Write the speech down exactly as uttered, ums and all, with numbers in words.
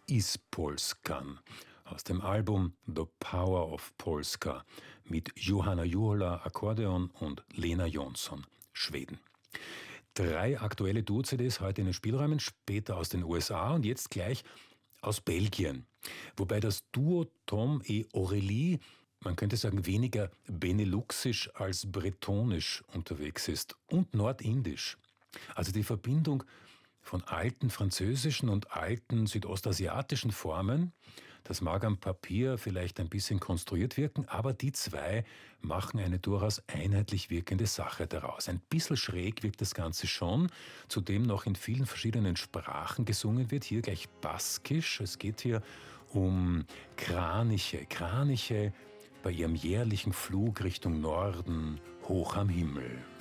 Ispolskan aus dem Album The Power of Polska mit Johanna Juhola Akkordeon und Lena Jonsson Schweden. Drei aktuelle Duo-C Ds heute in den Spielräumen, später aus den U S A und jetzt gleich aus Belgien. Wobei das Duo Tom et Aurélie, man könnte sagen, weniger beneluxisch als bretonisch unterwegs ist und nordindisch. Also die Verbindung von alten französischen und alten südostasiatischen Formen, das mag am Papier vielleicht ein bisschen konstruiert wirken, aber die zwei machen eine durchaus einheitlich wirkende Sache daraus. Ein bisschen schräg wirkt das Ganze schon, zudem noch in vielen verschiedenen Sprachen gesungen wird, hier gleich baskisch. Es geht hier um Kraniche, Kraniche bei ihrem jährlichen Flug Richtung Norden, hoch am Himmel.